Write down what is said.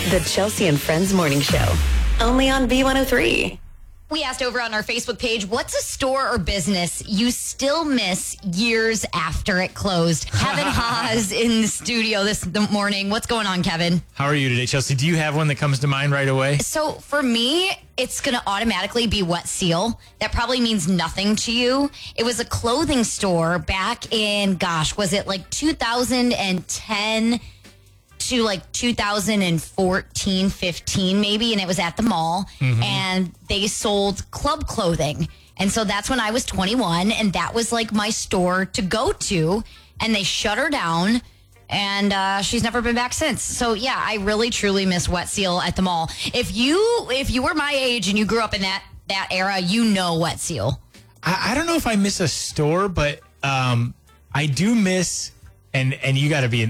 The Chelsea and Friends Morning Show. Only on B103. We asked over on our Facebook page, what's a store or business you still miss years after it closed? Kevin Haas in the studio this morning. What's going on, Kevin? How are you today, Chelsea? Do you have one that comes to mind right away? So for me, it's going to automatically be Wet Seal. That probably means nothing to you. It was a clothing store back in, was it like 2010 to like 2014, 15 maybe, and it was at the mall, and they sold club clothing. And so that's when I was 21, and that was like my store to go to, and they shut her down, and she's never been back since. So yeah, I really truly miss Wet Seal at the mall. If you were my age and you grew up in that era, you know Wet Seal. I don't know if I miss a store, but I do miss, and you got to be